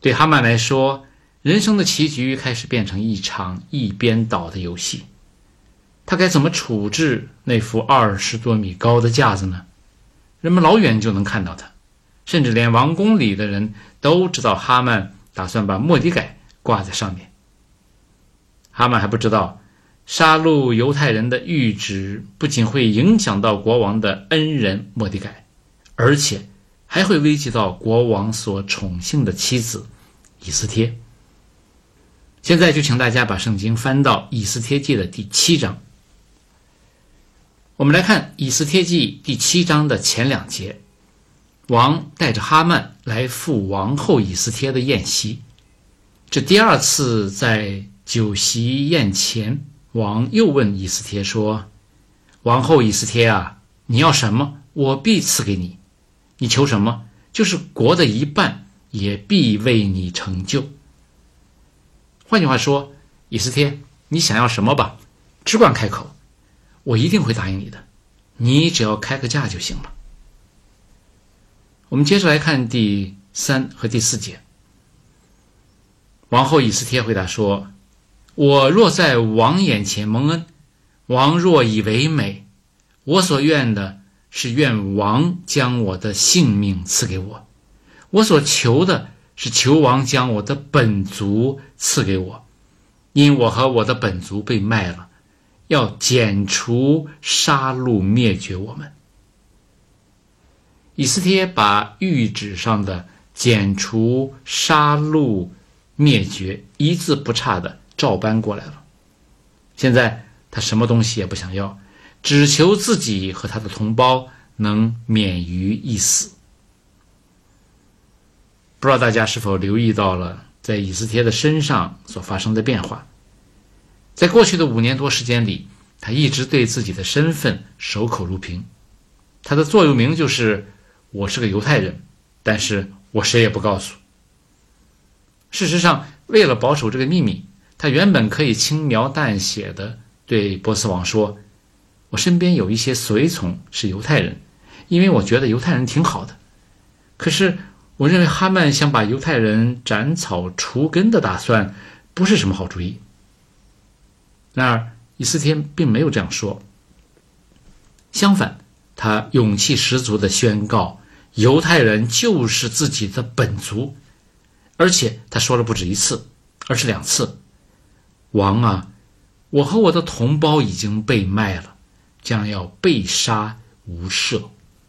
对哈曼来说，人生的棋局开始变成一场一边倒的游戏。他该怎么处置那副20多米高的架子呢？人们老远就能看到它，甚至连王宫里的人都知道哈曼打算把末底改挂在上面。哈曼还不知道，杀戮犹太人的谕旨不仅会影响到国王的恩人末底改，而且还会危及到国王所宠幸的妻子以斯帖。现在就请大家把圣经翻到以斯帖记的第7章。我们来看以斯帖记第7章的前2节，王带着哈曼来赴王后以斯帖的宴席。这第2次在酒席宴前，王又问以斯帖说：王后以斯帖啊，你要什么，我必赐给你；你求什么，就是国的一半，也必为你成就。换句话说，以斯帖，你想要什么吧，只管开口，我一定会答应你的，你只要开个价就行了。我们接着来看第3和第4节。王后以斯帖回答说：我若在王眼前蒙恩，王若以为美，我所愿的是愿王将我的性命赐给我，我所求的是求王将我的本族赐给我，因我和我的本族被卖了，要剪除杀戮灭绝我们。以斯帖把谕旨上的剪除杀戮灭绝一字不差的照搬过来了。现在他什么东西也不想要，只求自己和他的同胞能免于一死。不知道大家是否留意到了在以斯帖的身上所发生的变化。在过去的5年多时间里，他一直对自己的身份守口如瓶。他的座右铭就是我是个犹太人，但是我谁也不告诉。事实上，为了保守这个秘密，他原本可以轻描淡写地对波斯王说，我身边有一些随从是犹太人，因为我觉得犹太人挺好的。可是我认为哈曼想把犹太人斩草除根的打算不是什么好主意。然而以斯帖并没有这样说，相反，他勇气十足地宣告犹太人就是自己的本族，而且他说了不止1次，而是2次。王啊，我和我的同胞已经被卖了，将要被杀无赦。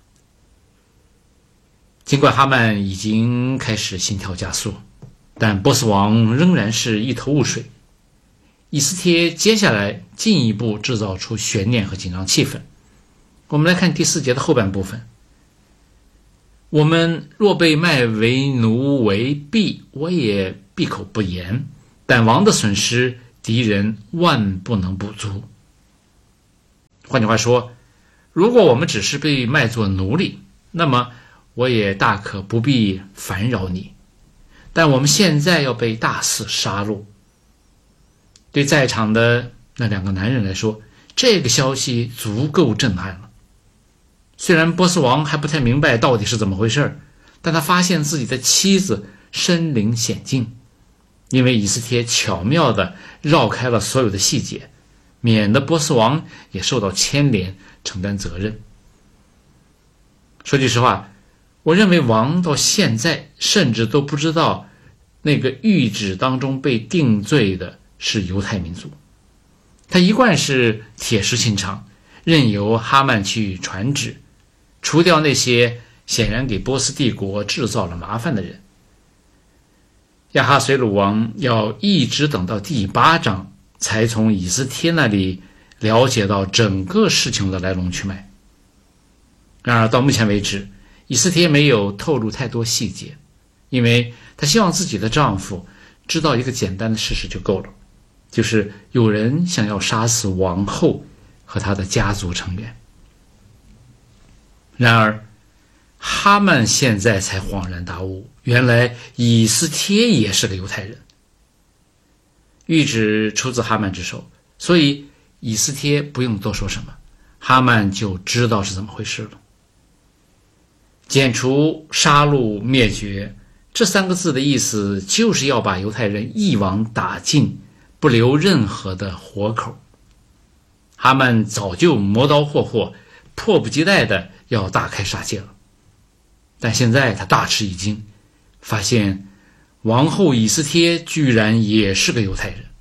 尽管哈曼已经开始心跳加速，但波斯王仍然是一头雾水。以斯帖接下来进一步制造出悬念和紧张气氛。我们来看第4节的后半部分。我们若被卖为奴为婢，我也闭口不言，但王的损失，敌人万不能补足。换句话说，如果我们只是被卖作奴隶，那么我也大可不必烦扰你，但我们现在要被大肆杀戮。对在场的那2个男人来说，这个消息足够震撼了。虽然波斯王还不太明白到底是怎么回事，但他发现自己的妻子身临险境，因为以斯帖巧妙地绕开了所有的细节，免得波斯王也受到牵连，承担责任。说句实话，我认为王到现在甚至都不知道那个谕旨当中被定罪的是犹太民族。他一贯是铁石心肠，任由哈曼去传旨，除掉那些显然给波斯帝国制造了麻烦的人。亚哈随鲁王要一直等到第8章才从以斯帖那里了解到整个事情的来龙去脉。然而到目前为止，以斯帖没有透露太多细节，因为她希望自己的丈夫知道一个简单的事实就够了，就是有人想要杀死王后和她的家族成员。然而哈曼现在才恍然大悟，原来以斯帖也是个犹太人。谕旨出自哈曼之手，所以以斯帖不用多说什么，哈曼就知道是怎么回事了。剪除杀戮灭绝这3个字的意思就是要把犹太人一网打尽，不留任何的活口。哈曼早就磨刀霍霍，迫不及待的要大开杀戒了。但现在他大吃一惊，发现王后以斯帖居然也是个犹太人。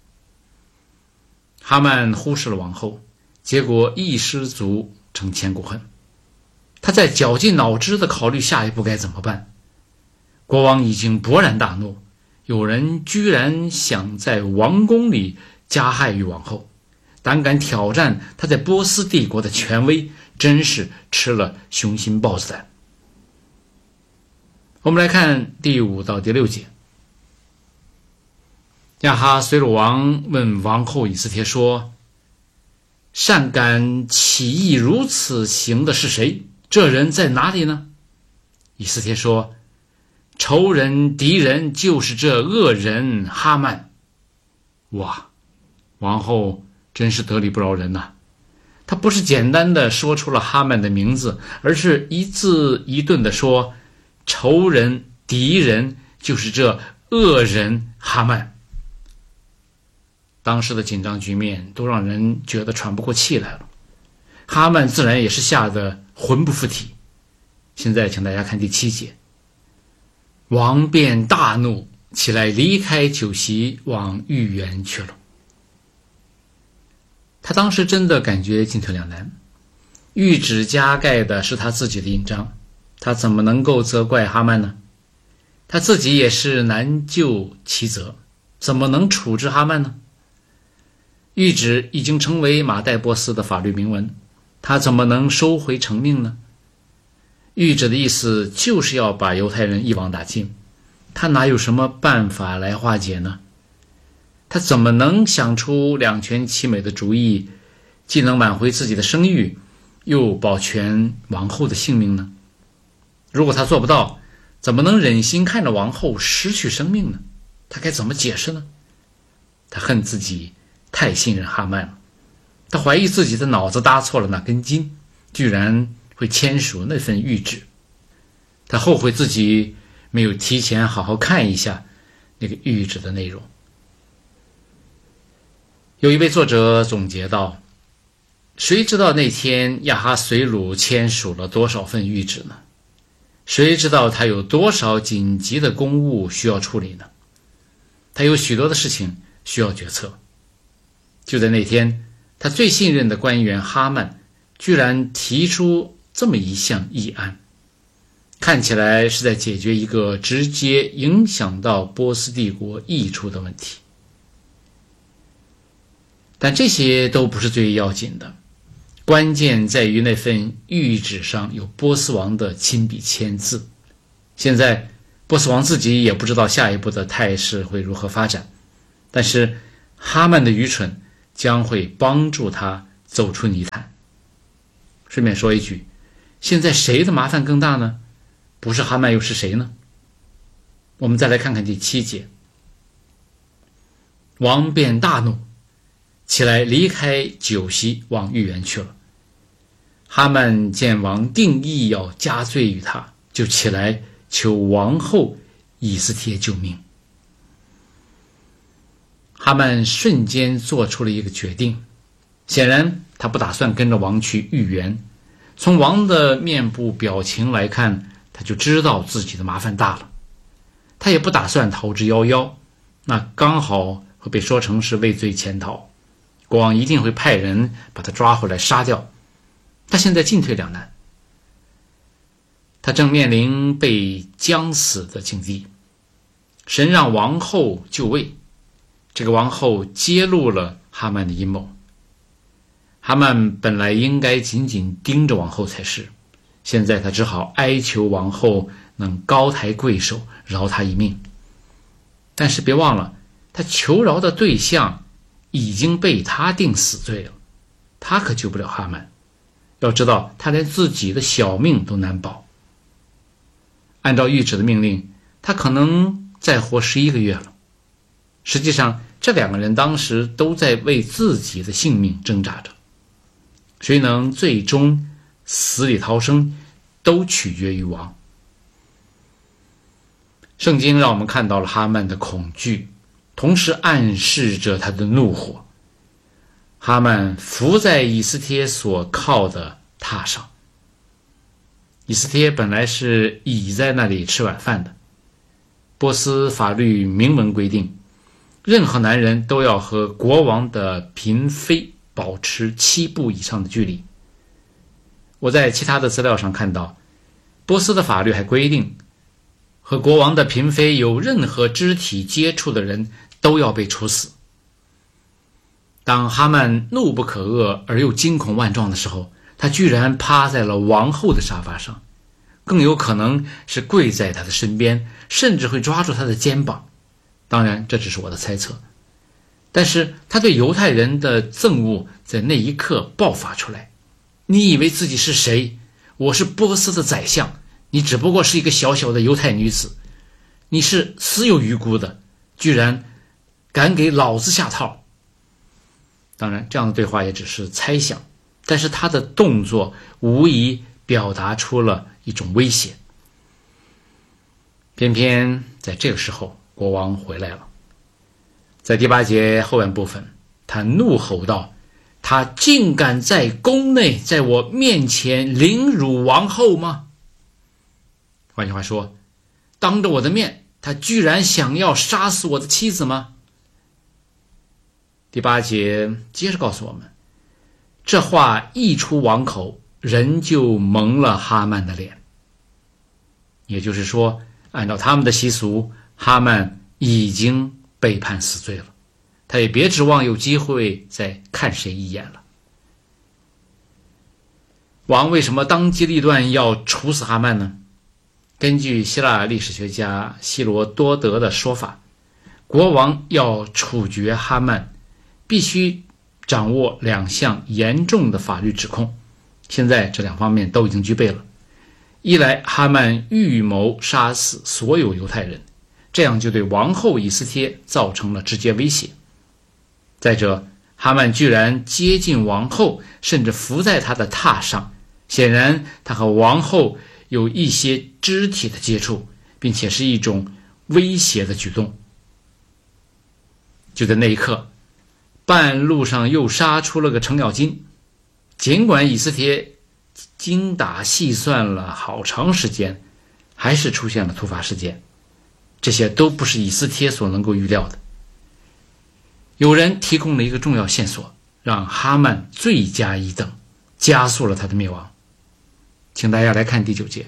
哈曼忽视了王后，结果一失足成千古恨。他在绞尽脑汁地考虑下一步该怎么办。国王已经勃然大怒，有人居然想在王宫里加害于王后，胆敢挑战他在波斯帝国的权威，真是吃了雄心豹子胆。我们来看第5到第6节。亚哈随鲁王问王后以斯帖说：善敢起意如此行的是谁？这人在哪里呢？以斯帖说：仇人敌人就是这恶人哈曼。哇，王后真是得理不饶人呐！他不是简单的说出了哈曼的名字，而是一字一顿的说仇人敌人就是这恶人哈曼。当时的紧张局面都让人觉得喘不过气来了，哈曼自然也是吓得魂不附体。现在请大家看第7节。王便大怒，起来离开酒席，往御园去了。他当时真的感觉进退两难，谕旨加盖的是他自己的印章，他怎么能够责怪哈曼呢？他自己也是难救其责，怎么能处置哈曼呢？谕旨已经成为马代波斯的法律明文，他怎么能收回成命呢？谕旨的意思就是要把犹太人一网打尽，他哪有什么办法来化解呢？他怎么能想出两全其美的主意，既能挽回自己的声誉，又保全王后的性命呢？如果他做不到，怎么能忍心看着王后失去生命呢？他该怎么解释呢？他恨自己太信任哈曼了，他怀疑自己的脑子搭错了那根筋，居然会签署那份谕旨。他后悔自己没有提前好好看一下那个谕旨的内容。有一位作者总结道，谁知道那天亚哈随鲁签署了多少份谕旨呢？谁知道他有多少紧急的公务需要处理呢？他有许多的事情需要决策。就在那天，他最信任的官员哈曼居然提出这么一项议案，看起来是在解决一个直接影响到波斯帝国益处的问题。但这些都不是最要紧的，关键在于那份谕旨上有波斯王的亲笔签字。现在波斯王自己也不知道下一步的态势会如何发展，但是哈曼的愚蠢将会帮助他走出泥潭。顺便说一句，现在谁的麻烦更大呢？不是哈曼又是谁呢？我们再来看看第7节。王便大怒，起来离开酒席，往御园去了。哈曼见王定义要加罪于他，就起来求王后以斯帖救命。哈曼瞬间做出了一个决定，显然他不打算跟着王去御园。从王的面部表情来看，他就知道自己的麻烦大了。他也不打算逃之夭夭，那刚好会被说成是畏罪潜逃，国王一定会派人把他抓回来杀掉。他现在进退两难，他正面临被将死的境地。神让王后就位，这个王后揭露了哈曼的阴谋。哈曼本来应该紧紧盯着王后才是，现在他只好哀求王后能高抬贵手，饶他一命。但是别忘了，他求饶的对象已经被他定死罪了，他可救不了哈曼。要知道，他连自己的小命都难保。按照谕旨的命令，他可能再活11个月了。实际上，这2个人当时都在为自己的性命挣扎着，谁能最终死里逃生，都取决于王。 圣经让我们看到了哈曼的恐惧，同时暗示着他的怒火。哈曼伏在以斯帖所靠的榻上，以斯帖本来是倚在那里吃晚饭的。波斯法律明文规定，任何男人都要和国王的嫔妃保持7步以上的距离。我在其他的资料上看到，波斯的法律还规定，和国王的嫔妃有任何肢体接触的人都要被处死。当哈曼怒不可遏而又惊恐万状的时候，他居然趴在了王后的沙发上，更有可能是跪在他的身边，甚至会抓住他的肩膀。当然，这只是我的猜测。但是他对犹太人的憎恶在那一刻爆发出来。你以为自己是谁？我是波斯的宰相，你只不过是一个小小的犹太女子，你是死有余辜的，居然敢给老子下套。当然，这样的对话也只是猜想，但是他的动作无疑表达出了一种威胁。偏偏在这个时候，国王回来了。在第8节后半部分，他怒吼道：他竟敢在宫内在我面前凌辱王后吗？换句话说，当着我的面，他居然想要杀死我的妻子吗？第8节接着告诉我们，这话一出王口，人就蒙了哈曼的脸。也就是说，按照他们的习俗，哈曼已经被判死罪了，他也别指望有机会再看谁一眼了。王为什么当机立断要处死哈曼呢？根据希腊历史学家希罗多德的说法，国王要处决哈曼，必须掌握2项严重的法律指控。现在这2方面都已经具备了。一来，哈曼预谋杀死所有犹太人，这样就对王后以斯帖造成了直接威胁。再者，哈曼居然接近王后，甚至伏在她的榻上，显然他和王后有一些肢体的接触，并且是一种威胁的举动。就在那一刻，半路上又杀出了个程咬金。尽管以斯帖精打细算了好长时间，还是出现了突发事件，这些都不是以斯帖所能够预料的。有人提供了一个重要线索，让哈曼罪加一等，加速了他的灭亡。请大家来看第9节。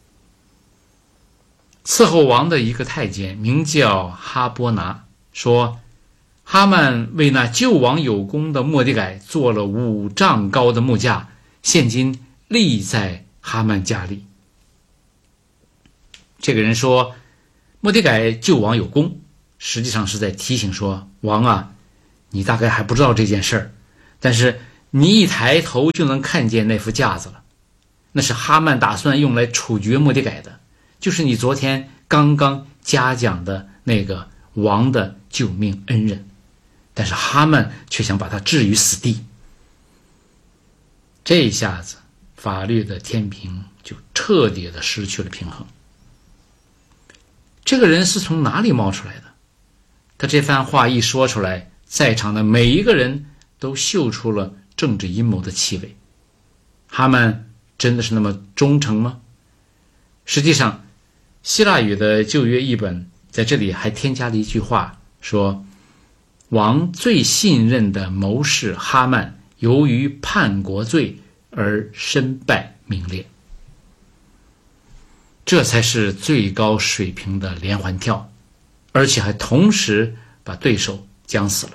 伺候王的一个太监名叫哈波拿，说哈曼为那救王有功的末底改做了5丈高的木架，现今立在哈曼家里。这个人说末底改救王有功，实际上是在提醒说，王啊，你大概还不知道这件事儿，但是你一抬头就能看见那副架子了，那是哈曼打算用来处决末底改的，就是你昨天刚刚嘉奖的那个王的救命恩人，但是哈曼却想把他置于死地。这一下子，法律的天平就彻底的失去了平衡。这个人是从哪里冒出来的？他这番话一说出来，在场的每一个人都嗅出了政治阴谋的气味。哈曼真的是那么忠诚吗？实际上，希腊语的旧约译本在这里还添加了一句话，说王最信任的谋士哈曼由于叛国罪而身败名裂。这才是最高水平的连环跳，而且还同时把对手将死了。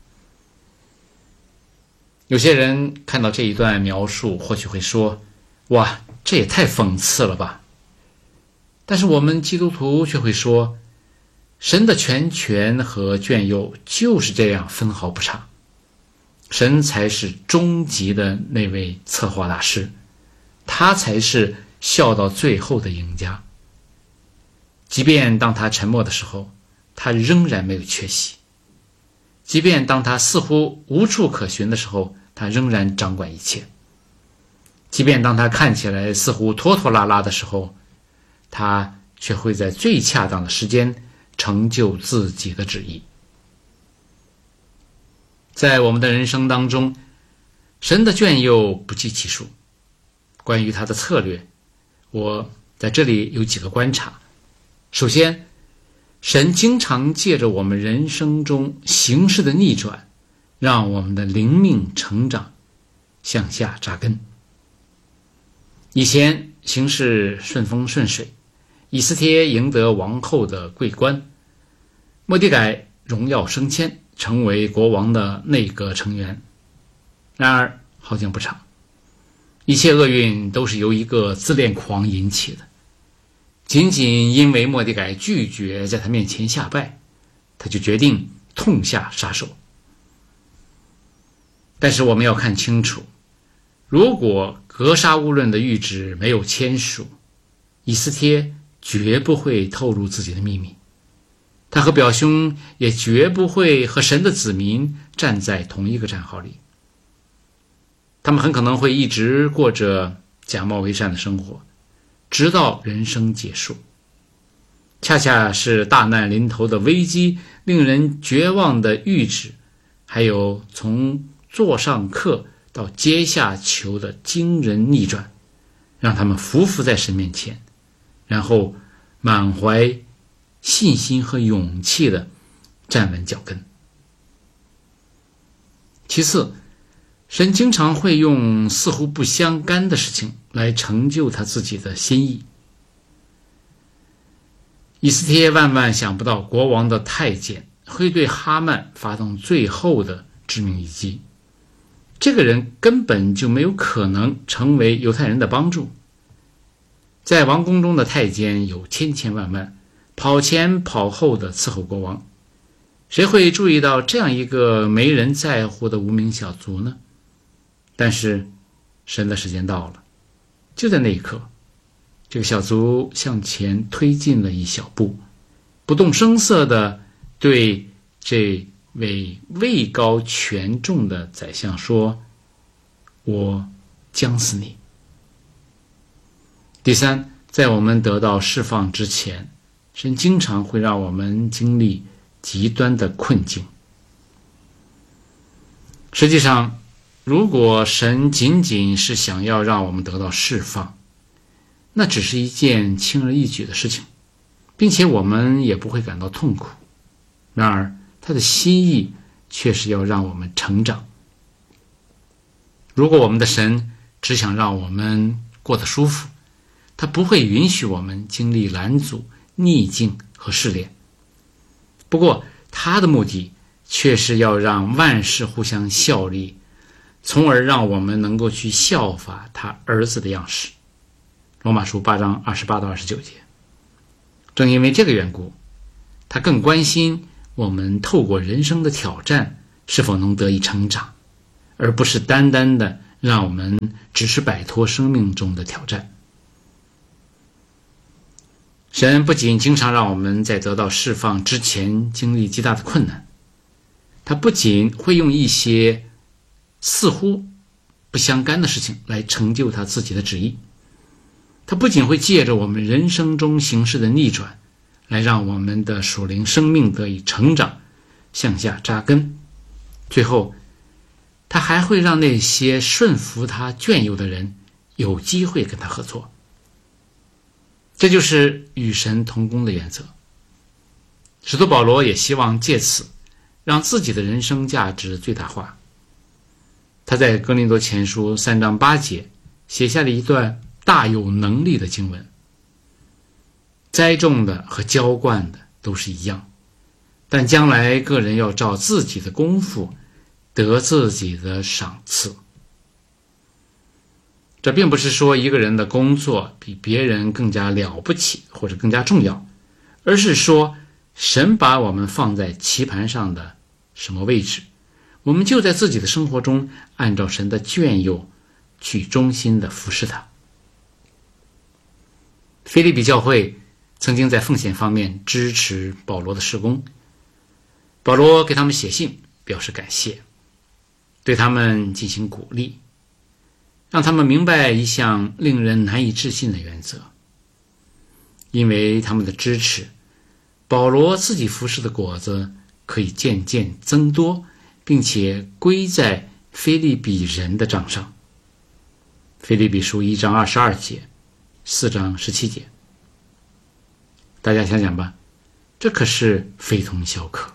有些人看到这一段描述，或许会说，哇，这也太讽刺了吧。但是我们基督徒却会说，神的全权和眷佑就是这样分毫不差，神才是终极的那位策划大师，他才是笑到最后的赢家。即便当他沉默的时候，他仍然没有缺席；即便当他似乎无处可寻的时候，他仍然掌管一切；即便当他看起来似乎拖拖拉拉的时候，他却会在最恰当的时间成就自己的旨意。在我们的人生当中，神的眷佑不计其数。关于他的策略，我在这里有几个观察。首先，神经常借着我们人生中形势的逆转，让我们的灵命成长，向下扎根。以前形势顺风顺水，以斯帖赢得王后的桂冠，末底改荣耀升迁，成为国王的内阁成员。然而好景不长，一切厄运都是由一个自恋狂引起的。仅仅因为末底改拒绝在他面前下拜，他就决定痛下杀手。但是我们要看清楚，如果格杀勿论的谕旨没有签署，以斯帖绝不会透露自己的秘密，他和表兄也绝不会和神的子民站在同一个战壕里。他们很可能会一直过着假冒为善的生活，直到人生结束。恰恰是大难临头的危机，令人绝望的谕旨，还有从座上客到阶下囚的惊人逆转，让他们匍匐在神面前，然后满怀信心和勇气地站稳脚跟。其次，神经常会用似乎不相干的事情来成就他自己的心意。以斯帖万万想不到国王的太监会对哈曼发动最后的致命一击，这个人根本就没有可能成为犹太人的帮助。在王宫中的太监有千千万万，跑前跑后的伺候国王，谁会注意到这样一个没人在乎的无名小卒呢？但是神的时间到了，就在那一刻，这个小卒向前推进了一小步，不动声色地对这位位高权重的宰相说：我将死你。第三，在我们得到释放之前，神经常会让我们经历极端的困境。实际上，如果神仅仅是想要让我们得到释放，那只是一件轻而易举的事情，并且我们也不会感到痛苦。然而他的心意却是要让我们成长。如果我们的神只想让我们过得舒服，他不会允许我们经历拦阻、逆境和试炼。不过他的目的却是要让万事互相效力，从而让我们能够去效法他儿子的样式。罗马书8章28到29节。正因为这个缘故，他更关心我们透过人生的挑战是否能得以成长，而不是单单的让我们只是摆脱生命中的挑战。神不仅经常让我们在得到释放之前经历极大的困难，他不仅会用一些似乎不相干的事情来成就他自己的旨意，他不仅会借着我们人生中形势的逆转，来让我们的属灵生命得以成长，向下扎根。最后，他还会让那些顺服他眷佑的人有机会跟他合作。这就是与神同工的原则。使徒保罗也希望借此让自己的人生价值最大化。他在哥林多前书3章8节写下了一段大有能力的经文：栽种的和浇灌的都是一样，但将来个人要照自己的功夫得自己的赏赐。这并不是说一个人的工作比别人更加了不起或者更加重要，而是说神把我们放在棋盘上的什么位置，我们就在自己的生活中按照神的眷佑去忠心的服侍他。腓立比教会曾经在奉献方面支持保罗的事工，保罗给他们写信表示感谢，对他们进行鼓励，让他们明白一项令人难以置信的原则： 因为他们的支持，保罗自己服侍的果子可以渐渐增多，并且归在腓立比人的账上。腓立比书1章22节，4章17节。大家想想吧，这可是非同小可。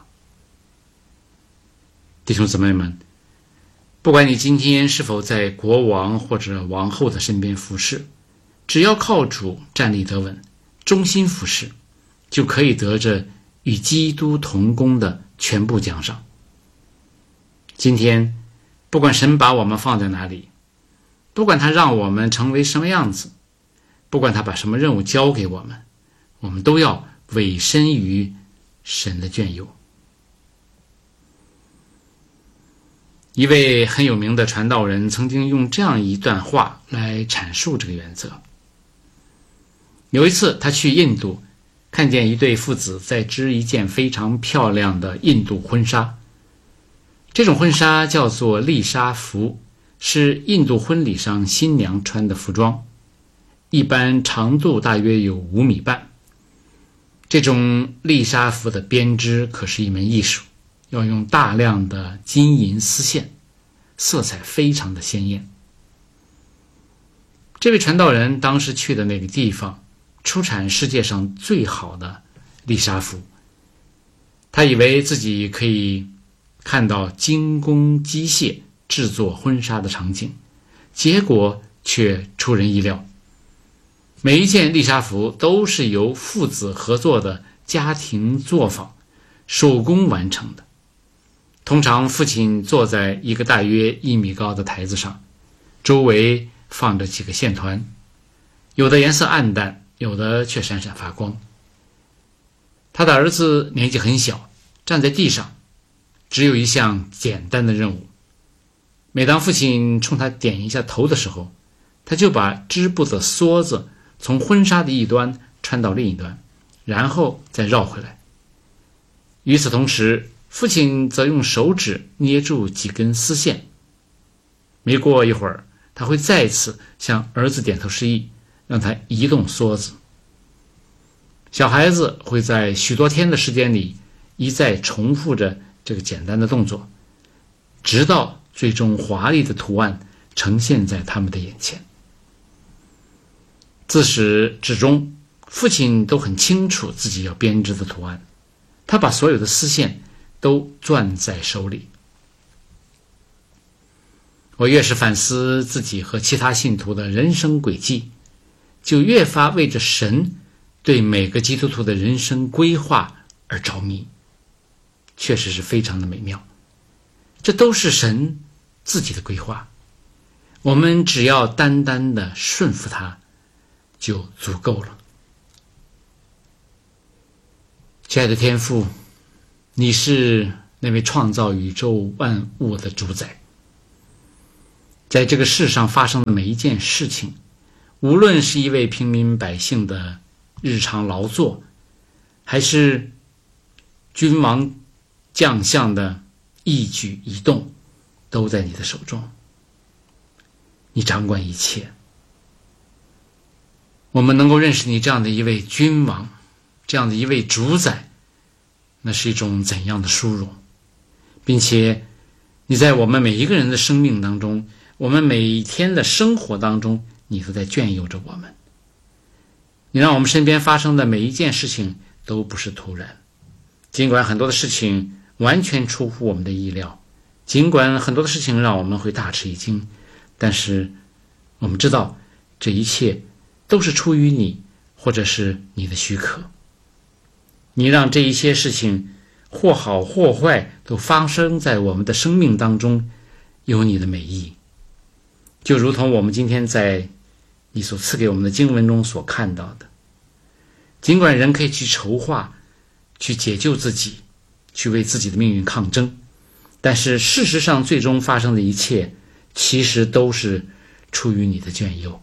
弟兄姊妹们，不管你今天是否在国王或者王后的身边服侍，只要靠主站立得稳，忠心服侍，就可以得着与基督同工的全部奖赏。今天不管神把我们放在哪里，不管他让我们成为什么样子，不管他把什么任务交给我们，我们都要委身于神的眷佑。一位很有名的传道人曾经用这样一段话来阐述这个原则。有一次他去印度，看见一对父子在织一件非常漂亮的印度婚纱。这种婚纱叫做丽莎服，是印度婚礼上新娘穿的服装，一般长度大约有5米半。这种丽莎服的编织可是一门艺术，要用大量的金银丝线，色彩非常的鲜艳。这位传道人当时去的那个地方出产世界上最好的丽莎服，他以为自己可以看到精工机械制作婚纱的场景，结果却出人意料。每一件丽莎服都是由父子合作的家庭作坊手工完成的。通常父亲坐在一个大约1米高的台子上，周围放着几个线团，有的颜色暗淡，有的却闪闪发光。他的儿子年纪很小，站在地上，只有一项简单的任务。每当父亲冲他点一下头的时候，他就把织布的梭子从婚纱的一端穿到另一端，然后再绕回来。与此同时，父亲则用手指捏住几根丝线。没过一会儿，他会再次向儿子点头示意，让他移动梭子。小孩子会在许多天的时间里一再重复着这个简单的动作，直到最终华丽的图案呈现在他们的眼前。自始至终，父亲都很清楚自己要编织的图案，他把所有的丝线都攥在手里。我越是反思自己和其他信徒的人生轨迹，就越发为着神对每个基督徒的人生规划而着迷。确实是非常的美妙，这都是神自己的规划，我们只要单单的顺服他就足够了。亲爱的天父，你是那位创造宇宙万物的主宰，在这个世上发生的每一件事情，无论是一位平民百姓的日常劳作，还是君王将相的一举一动，都在你的手中，你掌管一切。我们能够认识你这样的一位君王，这样的一位主宰，那是一种怎样的殊荣，并且你在我们每一个人的生命当中，我们每一天的生活当中，你都在眷佑着我们。你让我们身边发生的每一件事情都不是突然，尽管很多的事情完全出乎我们的意料，尽管很多的事情让我们会大吃一惊，但是我们知道这一切都是出于你，或者是你的许可。你让这一些事情或好或坏都发生在我们的生命当中，有你的美意。就如同我们今天在你所赐给我们的经文中所看到的，尽管人可以去筹划，去解救自己，去为自己的命运抗争，但是事实上最终发生的一切其实都是出于你的眷佑。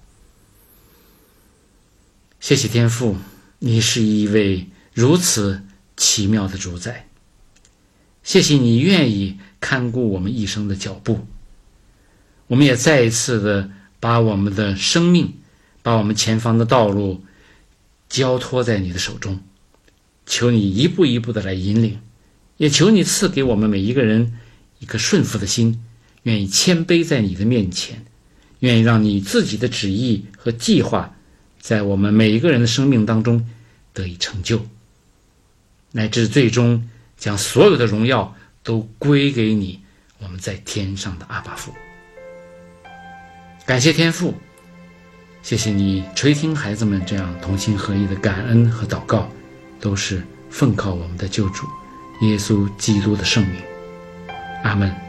谢谢天父，你是一位如此奇妙的主宰。谢谢你愿意看顾我们一生的脚步。我们也再一次的把我们的生命，把我们前方的道路交托在你的手中，求你一步一步的来引领，也求你赐给我们每一个人一颗顺服的心，愿意谦卑在你的面前，愿意让你自己的旨意和计划在我们每一个人的生命当中得以成就，乃至最终将所有的荣耀都归给你，我们在天上的阿爸父。感谢天父，谢谢你垂听孩子们这样同心合一的感恩和祷告，都是奉靠我们的救主耶稣基督的圣名。阿们。